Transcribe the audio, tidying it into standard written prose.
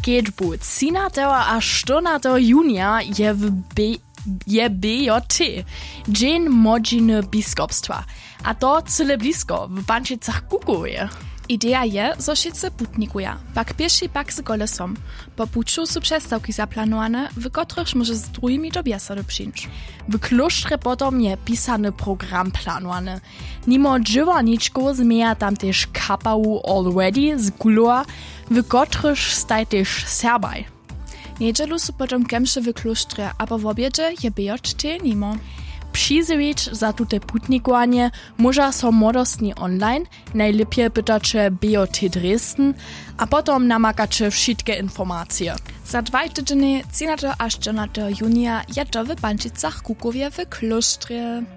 kedźbu 13. a 14. junia je BJT, Dzień Młodziny Biskupstwa, a to cyle blisko w Bančicach Kukowie. Idea je, zo wszyscy putnikuja, pak pieši, pak z kolesom. Po puczu są przestawki zaplanowane, w których może z drugimi do biesady przyjść. W kloštrze potom je pisany program planowany. Nimo dżywaniczków zmienia tam też kapału Already z Kuloa, w których staj też Serbaj. Niedzielu są potom kemsze w kloštrze, a po obiedzie je BJT nimo. Přizvěć za tute putnikovanie môža so młodostni online, najlepje pytače BJT Dresden, a potom namakače všetke informacije. Za 2 tygodnie 13. a 14. junia je to w Bančicach Kukowie w kloštrze.